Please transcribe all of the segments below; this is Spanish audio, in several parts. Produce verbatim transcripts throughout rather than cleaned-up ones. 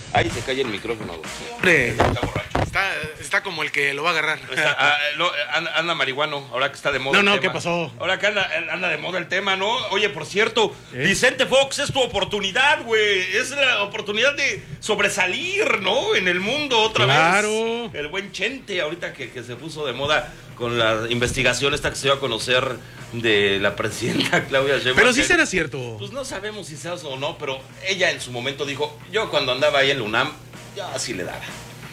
Ahí se cae el micrófono. Hombre, Está borracho. está, está como el que lo va a agarrar. Está, ah, no, anda, anda marihuano, ahora que está de moda. No, el no, tema. ¿qué pasó? Ahora que anda, anda de moda el tema, ¿no? Oye, por cierto, ¿Eh? Vicente Fox, es tu oportunidad, güey. Es la oportunidad de sobresalir, ¿no? En el mundo otra Claro. vez. El buen Chente, ahorita que, que se puso de moda con la investigación esta que se dio a conocer de la presidenta Claudia Sheinbaum. Pero sí que, será cierto. Pues no sabemos si sea o no, pero ella en su momento dijo, yo cuando andaba ahí en la UNAM, yo así le daba.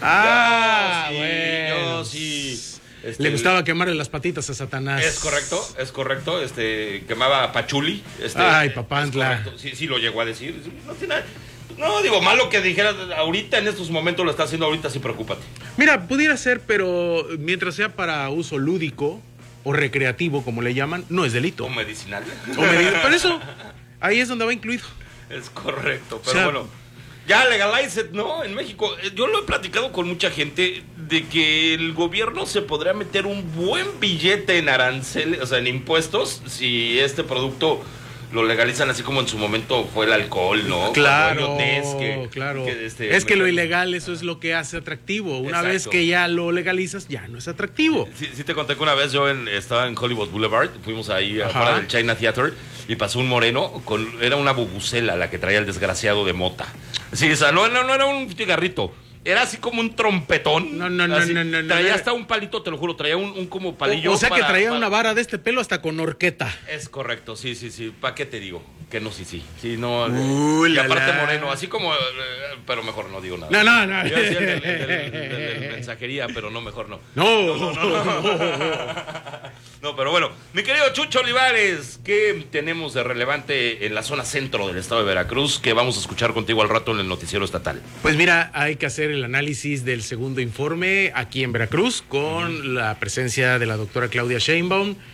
Ah, Yo sí, bueno. yo sí. Este, Le gustaba quemarle las patitas a Satanás. Es correcto, es correcto. Este, quemaba a Pachuli. Este, Ay, es papantla. correcto. Sí, sí lo llegó a decir. No tiene nada. No, digo, malo que dijera ahorita, en estos momentos lo está haciendo ahorita, sí, preocúpate. Mira, pudiera ser, pero mientras sea para uso lúdico o recreativo, como le llaman, no es delito. O medicinal. O medi- Por eso, ahí es donde va incluido. Es correcto, pero O sea, bueno. Ya legalize it, ¿no? En México, eh, yo lo he platicado con mucha gente de que el gobierno se podría meter un buen billete en aranceles, o sea, en impuestos, si este producto lo legalizan así como en su momento fue el alcohol, ¿no? Claro, Cuando ellos que- claro. que, este, es que lo meten- ilegal, eso es lo que hace atractivo. Una Exacto. vez que ya lo legalizas, ya no es atractivo. Sí, sí te conté que una vez yo en- estaba en Hollywood Boulevard, fuimos ahí Ajá. afuera del China Theater y pasó un moreno, con era una bubucela la que traía el desgraciado de mota. Sí, o sea, no, no, no era un cigarrito, era así como un trompetón. No, no, no, así, no, no, no, Traía no. hasta un palito, te lo juro, traía un, un como palillo. O, o sea que para- traía para- una vara de este pelo hasta con horqueta. Es correcto, sí, sí, sí. ¿Para qué te digo? Que no, sí, sí. Sí, no. Uh, y la, aparte la. moreno, así como. eh, pero mejor no digo nada. No, no, no. Yo decía el del- del- del- del- del mensajería, pero no, mejor no. No. No, no, no, no. No, pero bueno, mi querido Chucho Olivares, ¿qué tenemos de relevante en la zona centro del estado de Veracruz que vamos a escuchar contigo al rato en el noticiero estatal? Pues mira, hay que hacer el análisis del segundo informe aquí en Veracruz con uh-huh. la presencia de la doctora Claudia Sheinbaum. Uh-huh.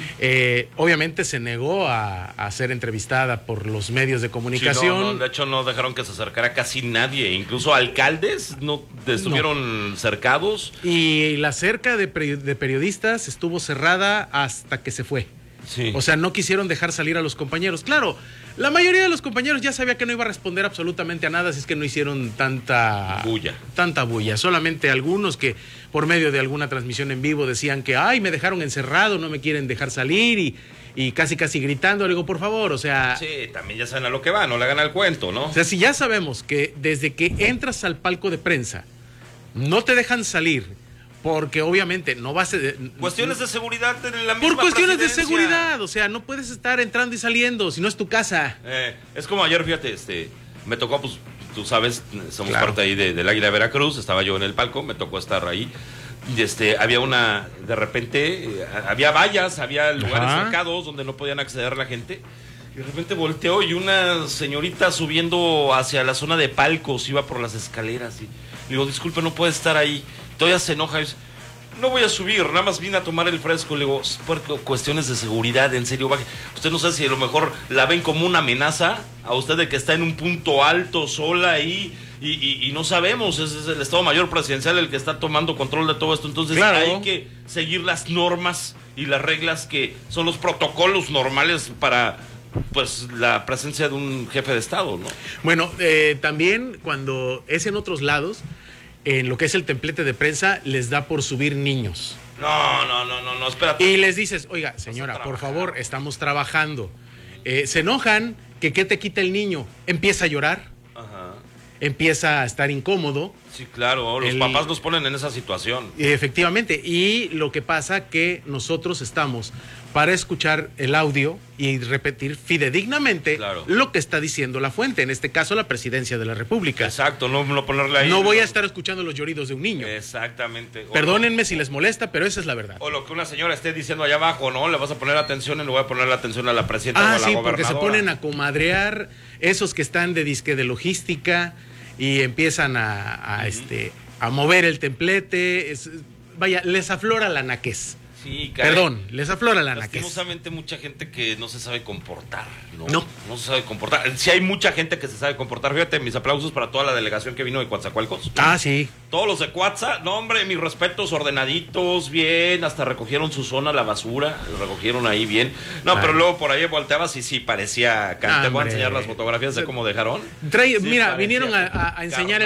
Eh, obviamente se negó a, a ser entrevistada por los medios de comunicación. Sí, no, no, de hecho no dejaron que se acercara casi nadie, incluso alcaldes no estuvieron no. cercados. Y la cerca de, peri- de periodistas estuvo cerrada hasta que se fue. Sí. O sea, no quisieron dejar salir a los compañeros. Claro, la mayoría de los compañeros ya sabía que no iba a responder absolutamente a nada, así es que no hicieron tanta bulla. Tanta bulla. Solamente algunos que por medio de alguna transmisión en vivo decían que, ay, me dejaron encerrado, no me quieren dejar salir y, y casi casi gritando. Le digo, por favor, o sea... Sí, también ya saben a lo que va, no le hagan al cuento, ¿no? O sea, si ya sabemos que desde que entras al palco de prensa no te dejan salir... Porque obviamente no vas a... Cuestiones de seguridad en la misma Por cuestiones de presidencia. seguridad, o sea, no puedes estar entrando y saliendo, si no es tu casa. Eh, es como ayer, fíjate, este, me tocó, pues, tú sabes, somos claro. parte ahí de, del Águila de Veracruz, estaba yo en el palco, me tocó estar ahí. Y este, había una, de repente, eh, había vallas, había lugares Ajá. cercados donde no podían acceder la gente. Y de repente volteó y una señorita subiendo hacia la zona de palcos, iba por las escaleras. Y le digo, disculpe, no puede estar ahí. Todavía se enoja y dice, no voy a subir, nada más vine a tomar el fresco. Le digo, por cuestiones de seguridad, en serio, baje. Usted no sabe si a lo mejor la ven como una amenaza a usted de que está en un punto alto, sola ahí, y, y, y no sabemos, ese es el Estado Mayor Presidencial el que está tomando control de todo esto. Entonces claro. hay que seguir las normas y las reglas que son los protocolos normales para... pues la presencia de un jefe de Estado, ¿no? Bueno, eh, también cuando es en otros lados, en lo que es el templete de prensa, les da por subir niños. No, no, no, no, no, espérate. Y les dices, oiga, señora, por favor, estamos trabajando. Eh, se enojan, que qué te quita el niño. Empieza a llorar, Ajá. empieza a estar incómodo. Sí, claro, los el... papás nos ponen en esa situación. Efectivamente, y lo que pasa que nosotros estamos para escuchar el audio y repetir fidedignamente claro. lo que está diciendo la fuente, en este caso la Presidencia de la República. Exacto, no, no ponerle ahí. No voy a estar escuchando los lloridos de un niño. Exactamente. O Perdónenme lo, si les molesta, pero esa es la verdad. O lo que una señora esté diciendo allá abajo, ¿no? Le vas a poner atención y le voy a poner la atención a la presidenta Ah, o a la sí, gobernadora. porque se ponen a comadrear esos que están de disque de logística y empiezan a, a uh-huh. este a mover el templete. Es, vaya, les aflora la naquez. Sí, caray. Perdón, les aflora la naquez. Lastimosamente mucha gente que no se sabe comportar, ¿no? No. No se sabe comportar. Sí hay mucha gente que se sabe comportar. Fíjate, mis aplausos para toda la delegación que vino de Coatzacoalcos. Ah, sí. Todos los de Coatza, no hombre, mis respetos, ordenaditos, bien, hasta recogieron su zona, la basura, recogieron ahí bien. No, ah. pero luego por ahí volteabas y sí, parecía... Ah, te voy a enseñar las fotografías de cómo dejaron. Trae, sí, mira, vinieron a, a enseñar